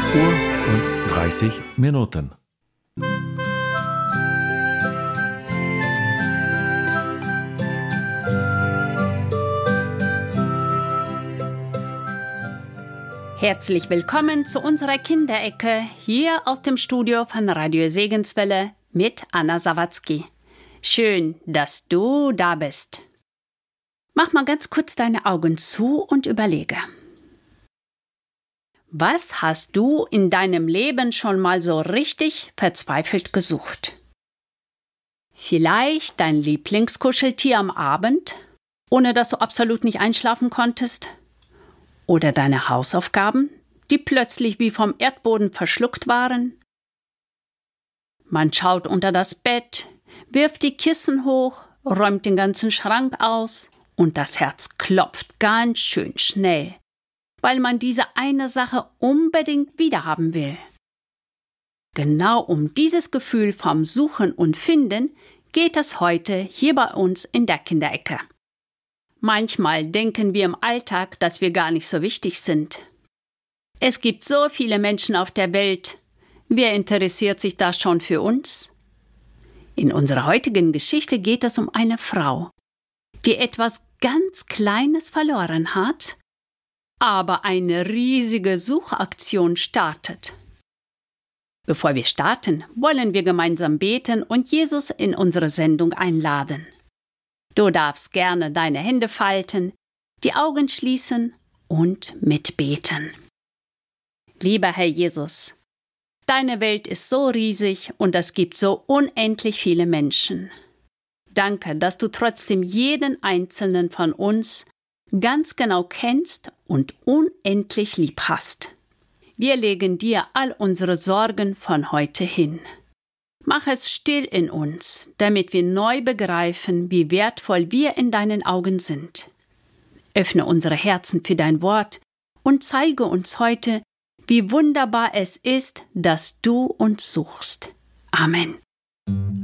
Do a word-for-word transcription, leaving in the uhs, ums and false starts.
Uhr und dreißig Minuten. Herzlich willkommen zu unserer Kinderecke hier aus dem Studio von Radio Segenswelle mit Anna Sawatzki. Schön, dass du da bist. Mach mal ganz kurz deine Augen zu und überlege. Was hast du in deinem Leben schon mal so richtig verzweifelt gesucht? Vielleicht dein Lieblingskuscheltier am Abend, ohne dass du absolut nicht einschlafen konntest? Oder deine Hausaufgaben, die plötzlich wie vom Erdboden verschluckt waren? Man schaut unter das Bett, wirft die Kissen hoch, räumt den ganzen Schrank aus und das Herz klopft ganz schön schnell, weil man diese eine Sache unbedingt wiederhaben will. Genau um dieses Gefühl vom Suchen und Finden geht es heute hier bei uns in der Kinderecke. Manchmal denken wir im Alltag, dass wir gar nicht so wichtig sind. Es gibt so viele Menschen auf der Welt. Wer interessiert sich da schon für uns? In unserer heutigen Geschichte geht es um eine Frau, die etwas ganz Kleines verloren hat, aber eine riesige Suchaktion startet. Bevor wir starten, wollen wir gemeinsam beten und Jesus in unsere Sendung einladen. Du darfst gerne deine Hände falten, die Augen schließen und mitbeten. Lieber Herr Jesus, deine Welt ist so riesig und es gibt so unendlich viele Menschen. Danke, dass du trotzdem jeden einzelnen von uns ganz genau kennst und unendlich lieb hast. Wir legen dir all unsere Sorgen von heute hin. Mach es still in uns, damit wir neu begreifen, wie wertvoll wir in deinen Augen sind. Öffne unsere Herzen für dein Wort und zeige uns heute, wie wunderbar es ist, dass du uns suchst. Amen.